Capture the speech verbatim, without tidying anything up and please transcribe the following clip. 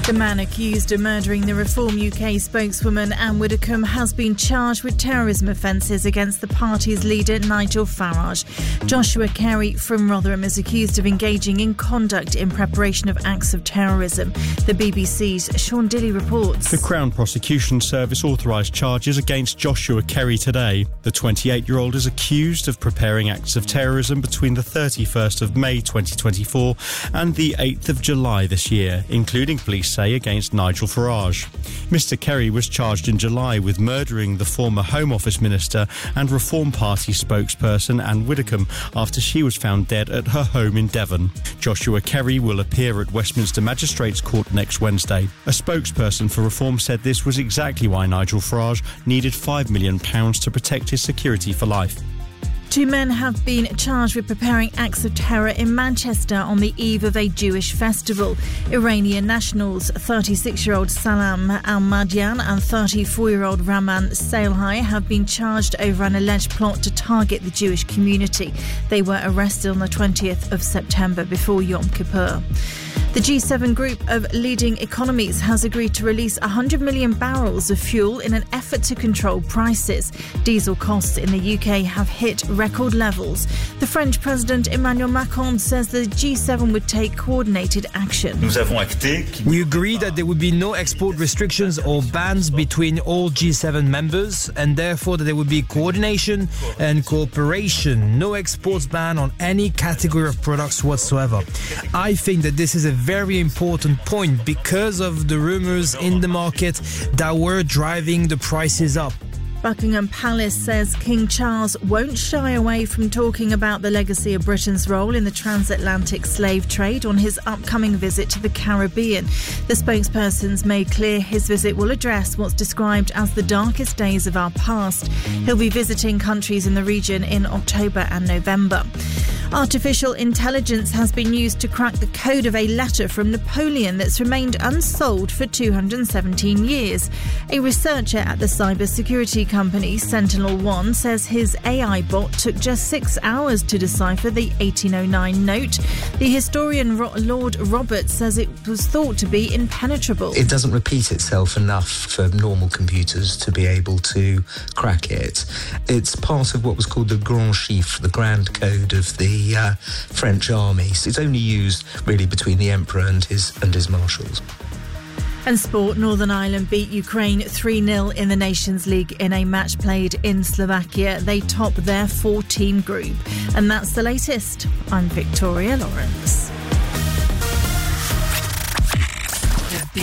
The man accused of murdering the Reform U K spokeswoman Anne Widdecombe has been charged with terrorism offences against the party's leader Nigel Farage. Joshua Carey from Rotherham is accused of engaging in conduct in preparation of acts of terrorism. The B B C's Sean Dilley reports. The Crown Prosecution Service authorised charges against Joshua Carey today. The twenty-eight-year-old is accused of preparing acts of terrorism between the thirty-first of May twenty twenty-four and the eighth of July this year, including police say against Nigel Farage. Mister Carey was charged in July with murdering the former Home Office Minister and Reform Party spokesperson Anne Widdecombe after she was found dead at her home in Devon. Joshua Carey will appear at Westminster Magistrates Court next Wednesday. A spokesperson for Reform said this was exactly why Nigel Farage needed five million pounds to protect his security for life. Two men have been charged with preparing acts of terror in Manchester on the eve of a Jewish festival. Iranian nationals thirty-six-year-old Salam Al-Madian and thirty-four-year-old Raman Salehai have been charged over an alleged plot to target the Jewish community. They were arrested on the twentieth of September before Yom Kippur. The G seven group of leading economies has agreed to release one hundred million barrels of fuel in an effort to control prices. Diesel costs in the U K have hit record levels. The French President Emmanuel Macron says the G seven would take coordinated action. We agreed that there would be no export restrictions or bans between all G seven members, and therefore that there would be coordination and cooperation. No exports ban on any category of products whatsoever. I think that this is a very important point because of the rumours in the market that were driving the prices up. Buckingham Palace says King Charles won't shy away from talking about the legacy of Britain's role in the transatlantic slave trade on his upcoming visit to the Caribbean. The spokesperson's made clear his visit will address what's described as the darkest days of our past. He'll be visiting countries in the region in October and November. Artificial intelligence has been used to crack the code of a letter from Napoleon that's remained unsolved for two hundred seventeen years. A researcher at the cybersecurity company Sentinel One says his A I bot took just six hours to decipher the eighteen oh nine note. The historian Lord Roberts says it was thought to be impenetrable. It doesn't repeat itself enough for normal computers to be able to crack it. It's part of what was called the Grand Chiffre, the grand code of the uh, French army. It's only used really between the Emperor and his and his marshals. And sport, Northern Ireland beat Ukraine three nil in the Nations League in a match played in Slovakia. They top their four-team group. And that's the latest. I'm Victoria Lawrence.